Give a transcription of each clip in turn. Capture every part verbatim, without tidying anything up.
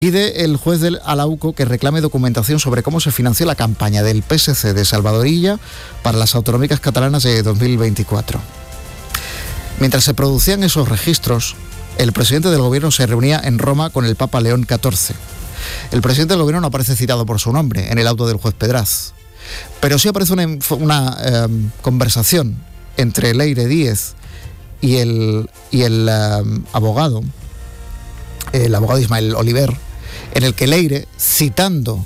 Pide el juez del Alauco que reclame documentación sobre cómo se financió la campaña del P S C de Salvador Illa para las autonómicas catalanas de dos mil veinticuatro. Mientras se producían esos registros, el presidente del gobierno se reunía en Roma con el Papa León catorce. El presidente del gobierno no aparece citado por su nombre en el auto del juez Pedraz, pero sí aparece una, una eh, conversación entre Leire Díez y el, y el eh, abogado, el abogado Ismael Oliver, en el que Leire, citando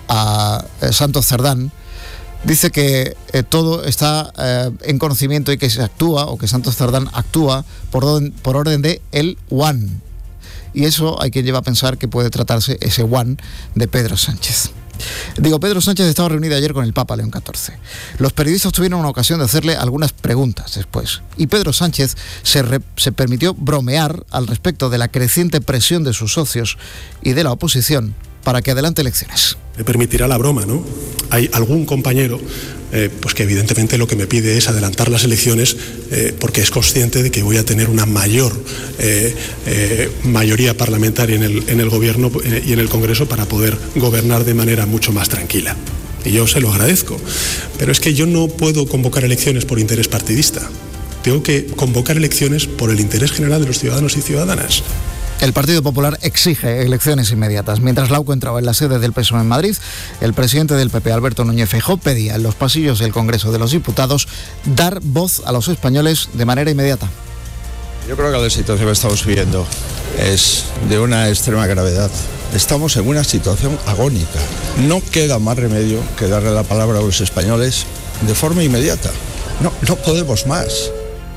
a eh, Santos Cerdán, dice que eh, todo está eh, en conocimiento y que se actúa, o que Santos Cerdán actúa por orden, por orden de el One. Y eso hay quien lleva a pensar que puede tratarse ese One de Pedro Sánchez. Digo, Pedro Sánchez estaba reunido ayer con el Papa León catorce. Los periodistas tuvieron una ocasión de hacerle algunas preguntas después. Y Pedro Sánchez se, re, se permitió bromear al respecto de la creciente presión de sus socios y de la oposición para que adelante elecciones. Me permitirá la broma, ¿no? Hay algún compañero eh, pues que evidentemente lo que me pide es adelantar las elecciones eh, porque es consciente de que voy a tener una mayor eh, eh, mayoría parlamentaria en el, en el gobierno eh, y en el Congreso para poder gobernar de manera mucho más tranquila. Y yo se lo agradezco. Pero es que yo no puedo convocar elecciones por interés partidista. Tengo que convocar elecciones por el interés general de los ciudadanos y ciudadanas. El Partido Popular exige elecciones inmediatas. Mientras Lauco entraba en la sede del P S O E en Madrid, el presidente del P P, Alberto Núñez Feijóo, pedía en los pasillos del Congreso de los Diputados dar voz a los españoles de manera inmediata. Yo creo que la situación que estamos viviendo es de una extrema gravedad. Estamos en una situación agónica. No queda más remedio que darle la palabra a los españoles de forma inmediata. No, no podemos más.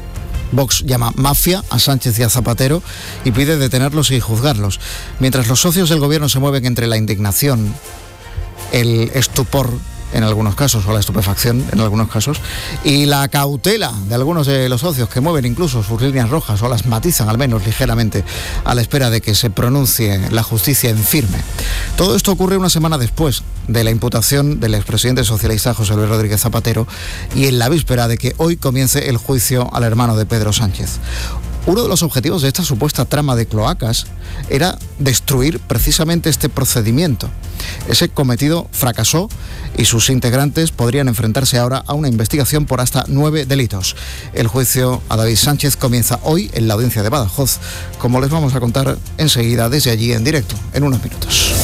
Vox llama mafia a Sánchez y a Zapatero y pide detenerlos y juzgarlos. Mientras los socios del gobierno se mueven entre la indignación, el estupor en algunos casos, o la estupefacción en algunos casos, y la cautela de algunos de los socios que mueven incluso sus líneas rojas o las matizan al menos ligeramente a la espera de que se pronuncie la justicia en firme. Todo esto ocurre una semana después de la imputación del expresidente socialista José Luis Rodríguez Zapatero y en la víspera de que hoy comience el juicio al hermano de Pedro Sánchez. Uno de los objetivos de esta supuesta trama de cloacas era destruir precisamente este procedimiento. Ese cometido fracasó y sus integrantes podrían enfrentarse ahora a una investigación por hasta nueve delitos. El juicio a David Sánchez comienza hoy en la audiencia de Badajoz, como les vamos a contar enseguida desde allí en directo, en unos minutos.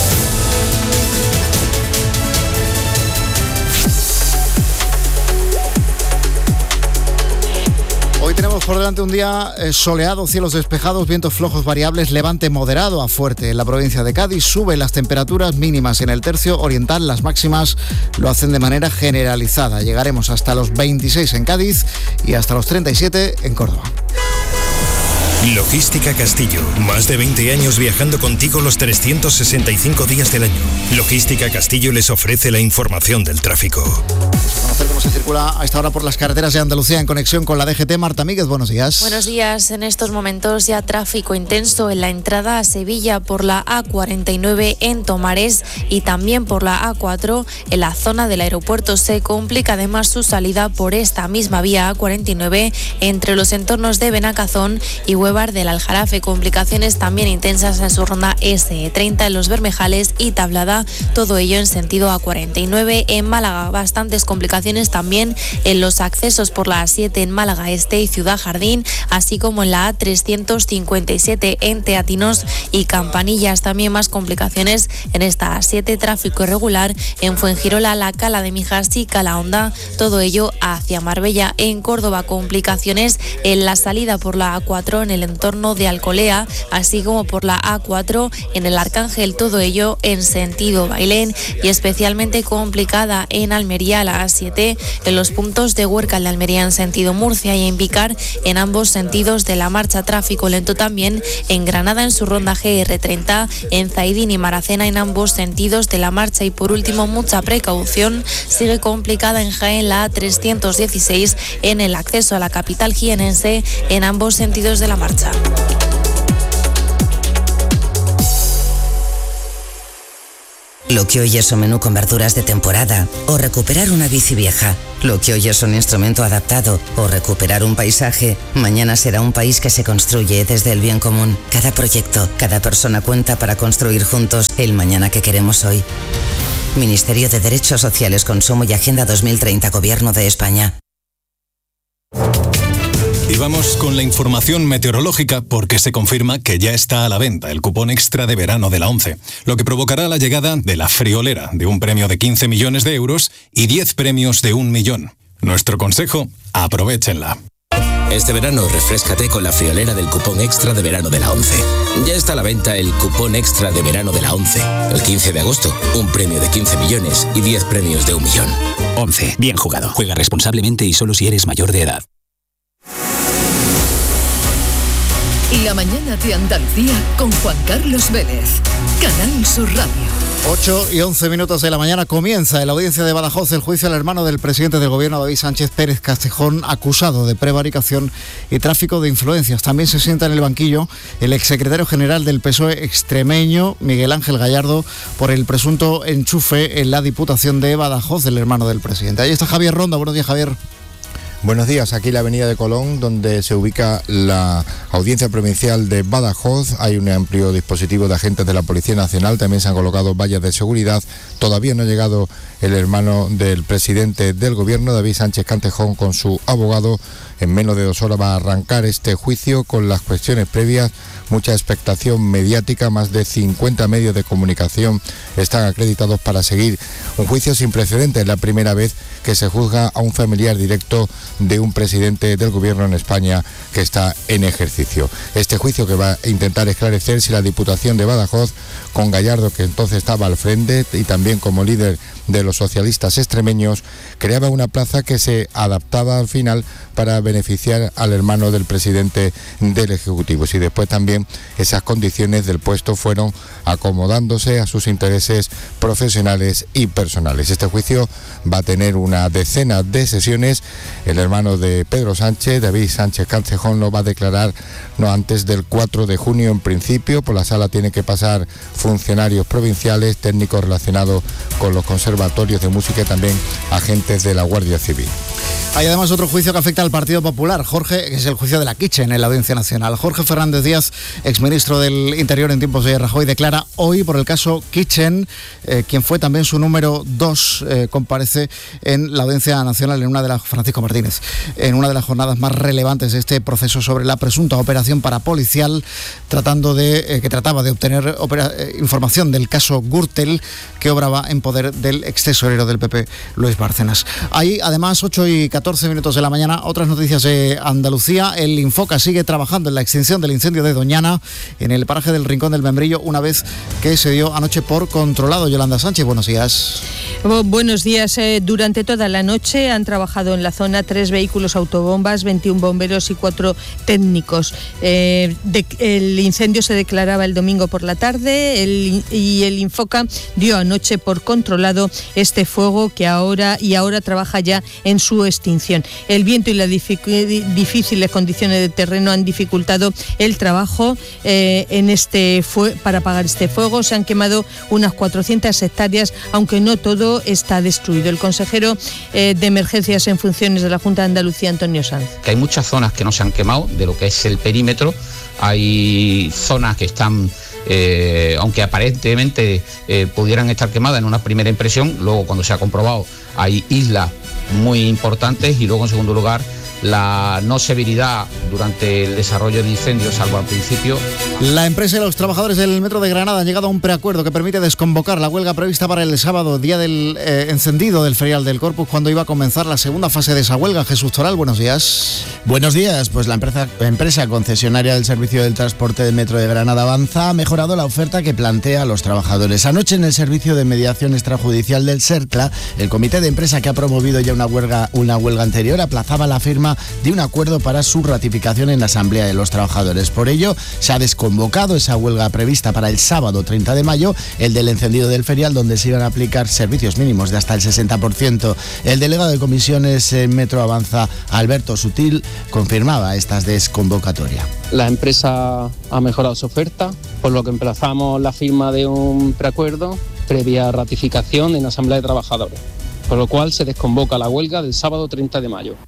Hoy tenemos por delante un día eh, soleado, cielos despejados, vientos flojos variables, levante moderado a fuerte en la provincia de Cádiz. Suben las temperaturas mínimas en el tercio oriental, las máximas lo hacen de manera generalizada. Llegaremos hasta los veintiséis en Cádiz y hasta los treinta y siete en Córdoba. Logística Castillo. Más de veinte años viajando contigo los trescientos sesenta y cinco días del año. Logística Castillo les ofrece la información del tráfico. Conocer cómo se circula a esta hora por las carreteras de Andalucía en conexión con la D G T. Marta Míguez, buenos días. Buenos días. En estos momentos ya tráfico intenso en la entrada a Sevilla por la A cuarenta y nueve en Tomares y también por la A cuatro en la zona del aeropuerto. Se complica además su salida por esta misma vía A cuarenta y nueve entre los entornos de Benacazón y Huevar del Aljarafe. Complicaciones también intensas en su ronda S treinta en Los Bermejales y Tablada, todo ello en sentido A cuarenta y nueve en Málaga. Bastantes complicaciones también en los accesos por la A siete en Málaga Este y Ciudad Jardín, así como en la A trescientos cincuenta y siete en Teatinos y Campanillas. También más complicaciones en esta A siete, tráfico irregular en Fuengirola, la Cala de Mijas y Calahonda, todo ello hacia Marbella. En Córdoba, complicaciones en la salida por la A cuatro en el entorno de Alcolea, así como por la A cuatro en el Arcángel, todo ello en sentido Bailén, y especialmente complicada en Almería la A siete en los puntos de Huércal de Almería en sentido Murcia y en Vicar en ambos sentidos de la marcha. Tráfico lento también en Granada en su ronda G R treinta, en Zaidín y Maracena en ambos sentidos de la marcha, y por último mucha precaución sigue complicada en Jaén la A trescientos dieciséis en el acceso a la capital jienense en ambos sentidos de la marcha. Lo que hoy es un menú con verduras de temporada o recuperar una bici vieja. Lo que hoy es un instrumento adaptado o recuperar un paisaje, mañana será un país que se construye desde el bien común. Cada proyecto, cada persona cuenta para construir juntos el mañana que queremos hoy. Ministerio de Derechos Sociales, Consumo y Agenda dos mil treinta, Gobierno de España. Y vamos con la información meteorológica porque se confirma que ya está a la venta el cupón extra de verano de la ONCE, lo que provocará la llegada de la friolera de un premio de quince millones de euros y diez premios de un millón. Nuestro consejo, aprovéchenla. Este verano refréscate con la friolera del cupón extra de verano de la ONCE. Ya está a la venta el cupón extra de verano de la ONCE. El quince de agosto, un premio de quince millones y diez premios de un millón. ONCE, bien jugado. Juega responsablemente y solo si eres mayor de edad. La mañana de Andalucía con Juan Carlos Vélez. Canal Sur Radio. ocho y once minutos de la mañana comienza en la audiencia de Badajoz el juicio al hermano del presidente del gobierno, David Sánchez Pérez Castejón, acusado de prevaricación y tráfico de influencias. También se sienta en el banquillo el exsecretario general del P S O E extremeño, Miguel Ángel Gallardo, por el presunto enchufe en la Diputación de Badajoz del hermano del presidente. Ahí está Javier Ronda. Buenos días, Javier. Buenos días, aquí en la avenida de Colón, donde se ubica la Audiencia Provincial de Badajoz. Hay un amplio dispositivo de agentes de la Policía Nacional, también se han colocado vallas de seguridad. Todavía no ha llegado el hermano del presidente del gobierno, David Sánchez Castejón, con su abogado. En menos de dos horas va a arrancar este juicio con las cuestiones previas, mucha expectación mediática, más de cincuenta medios de comunicación están acreditados para seguir un juicio sin precedentes. Es la primera vez que se juzga a un familiar directo de un presidente del gobierno en España que está en ejercicio. Este juicio que va a intentar esclarecer si la Diputación de Badajoz, con Gallardo, que entonces estaba al frente y también como líder de los socialistas extremeños, creaba una plaza que se adaptaba al final para beneficiar al hermano del presidente del Ejecutivo. Y después también esas condiciones del puesto fueron acomodándose a sus intereses profesionales y personales. Este juicio va a tener una decena de sesiones. El hermano de Pedro Sánchez, David Sánchez Castejón, lo va a declarar no antes del cuatro de junio en principio. Por la sala tienen que pasar funcionarios provinciales, técnicos relacionados con los conservatorios de música y también agentes de la Guardia Civil. Hay además otro juicio que afecta al Partido Popular, Jorge, que es el juicio de la Kitchen en la Audiencia Nacional. Jorge Fernández Díaz, exministro del Interior en tiempos de Rajoy, declara hoy por el caso Kitchen, eh, quien fue también su número dos, eh, comparece en la Audiencia Nacional en una de las, Francisco Martínez, en una de las jornadas más relevantes de este proceso sobre la presunta operación parapolicial, tratando de, eh, que trataba de obtener opera, eh, información del caso Gürtel, que obraba en poder del ex tesorero del P P, Luis Bárcenas. Hay además ocho y catorce minutos de la mañana, otras noticias de Andalucía. El Infoca sigue trabajando en la extinción del incendio de Doñana en el paraje del Rincón del Membrillo, una vez que se dio anoche por controlado. Yolanda Sánchez, buenos días. Buenos días. Eh, durante toda la noche han trabajado en la zona tres vehículos autobombas, veintiún bomberos y cuatro técnicos. Eh, de, el incendio se declaraba el domingo por la tarde el, y el Infoca dio anoche por controlado este fuego que ahora y ahora trabaja ya en su extinción. El viento y las difíciles condiciones de terreno han dificultado el trabajo eh, en este fue para apagar este fuego. Se han quemado unas cuatrocientas hectáreas, aunque no todo está destruido. El consejero eh, de Emergencias en funciones de la Junta de Andalucía, Antonio Sanz. Que hay muchas zonas que no se han quemado de lo que es el perímetro. Hay zonas que están, eh, aunque aparentemente eh, pudieran estar quemadas en una primera impresión, luego cuando se ha comprobado hay islas muy importantes y luego en segundo lugar la no severidad durante el desarrollo de incendios, salvo al principio. La empresa y los trabajadores del Metro de Granada han llegado a un preacuerdo que permite desconvocar la huelga prevista para el sábado, día del eh, encendido del ferial del Corpus, cuando iba a comenzar la segunda fase de esa huelga. Jesús Toral, buenos días. Buenos días. Pues la empresa, empresa concesionaria del servicio del transporte del Metro de Granada Avanza ha mejorado la oferta que plantea a los trabajadores. Anoche, en el servicio de mediación extrajudicial del SERCLA, el comité de empresa, que ha promovido ya una huelga, una huelga anterior, aplazaba la firma de un acuerdo para su ratificación en la Asamblea de los Trabajadores. Por ello, se ha desconvocado esa huelga prevista para el sábado treinta de mayo, el del encendido del ferial, donde se iban a aplicar servicios mínimos de hasta el sesenta por ciento. El delegado de comisiones en Metro Avanza, Alberto Sutil, confirmaba esta desconvocatoria. La empresa ha mejorado su oferta, por lo que emplazamos la firma de un preacuerdo previa ratificación en Asamblea de Trabajadores, por lo cual se desconvoca la huelga del sábado treinta de mayo.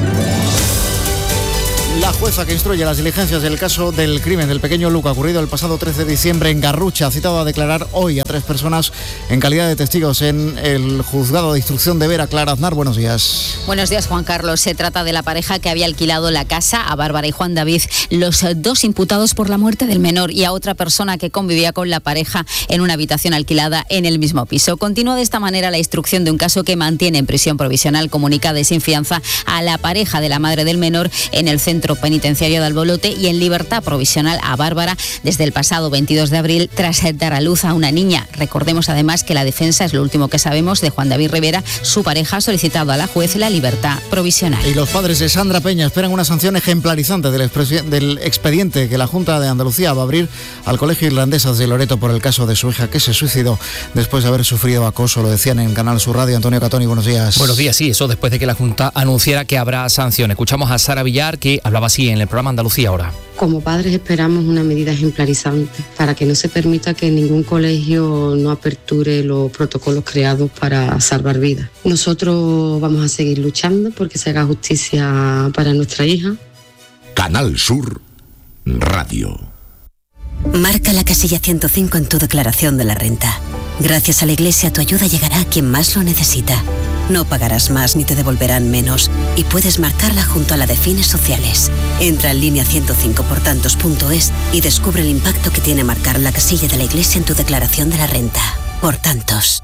La jueza que instruye las diligencias del caso del crimen del pequeño Luca ocurrido el pasado trece de diciembre en Garrucha ha citado a declarar hoy a tres personas en calidad de testigos en el juzgado de instrucción de Vera. Clara Aznar, buenos días. Buenos días, Juan Carlos. Se trata de la pareja que había alquilado la casa a Bárbara y Juan David, los dos imputados por la muerte del menor, y a otra persona que convivía con la pareja en una habitación alquilada en el mismo piso. Continúa de esta manera la instrucción de un caso que mantiene en prisión provisional comunicada y sin fianza a la pareja de la madre del menor en el centro penitenciario de Albolote y en libertad provisional a Bárbara desde el pasado veintidós de abril tras dar a luz a una niña. Recordemos además que la defensa, es lo último que sabemos, de Juan David Rivera. Su pareja ha solicitado a la juez la libertad provisional. Y los padres de Sandra Peña esperan una sanción ejemplarizante del, del expediente que la Junta de Andalucía va a abrir al Colegio Irlandesas de Loreto por el caso de su hija que se suicidó después de haber sufrido acoso. Lo decían en Canal Sur Radio. Antonio Catoni, buenos días. Buenos días, sí, eso después de que la Junta anunciara que habrá sanciones. Escuchamos a Sara Villar, que hablaba así en el programa Andalucía Ahora. Como padres esperamos una medida ejemplarizante para que no se permita que ningún colegio no aperture los protocolos creados para salvar vidas. Nosotros vamos a seguir luchando porque se haga justicia para nuestra hija. Canal Sur Radio. Marca la casilla ciento cinco en tu declaración de la renta. Gracias a la Iglesia, tu ayuda llegará a quien más lo necesita. No pagarás más ni te devolverán menos y puedes marcarla junto a la de fines sociales. Entra en línea ciento cinco por tantos punto es y descubre el impacto que tiene marcar la casilla de la Iglesia en tu declaración de la renta. Por tantos.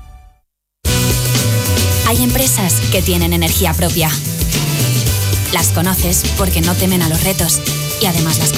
Hay empresas que tienen energía propia. Las conoces porque no temen a los retos y además las